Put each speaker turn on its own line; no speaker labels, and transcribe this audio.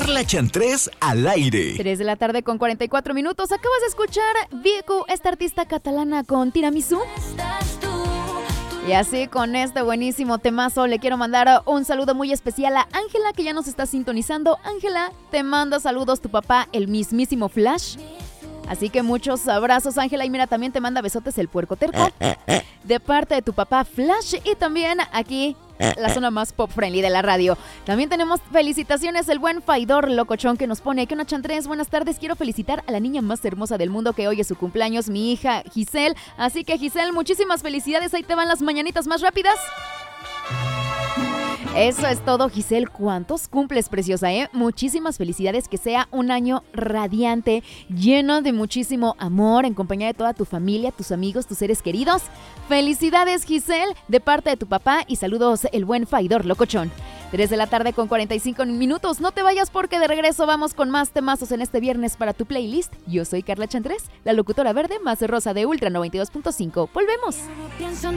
Carla Chantrés al aire.
3 de la tarde con 44 minutos. Acabas de escuchar Vico, esta artista catalana con Tiramisú. Y así con este buenísimo temazo le quiero mandar un saludo muy especial a Ángela, que ya nos está sintonizando. Ángela, te manda saludos tu papá, el mismísimo Flash. Así que muchos abrazos, Ángela. Y mira, también te manda besotes el puerco terco de parte de tu papá Flash. Y también aquí la zona más pop friendly de la radio. También tenemos felicitaciones el buen Faidor Locochón, que nos pone: ¿qué onda, Chantrés? Buenas tardes, quiero felicitar a la niña más hermosa del mundo, que hoy es su cumpleaños, mi hija Giselle. Así que, Giselle, muchísimas felicidades. Ahí te van las mañanitas más rápidas. Eso es todo, Giselle. ¿Cuántos cumples, preciosa, Muchísimas felicidades, que sea un año radiante, lleno de muchísimo amor, en compañía de toda tu familia, tus amigos, tus seres queridos. Felicidades, Giselle, de parte de tu papá, y saludos el buen Faidor Locochón. 3 de la tarde con 45 minutos. No te vayas, porque de regreso vamos con más temazos en este viernes para tu playlist. Yo soy Carla Chantrés, la locutora verde más rosa de Ultra 92.5. Volvemos.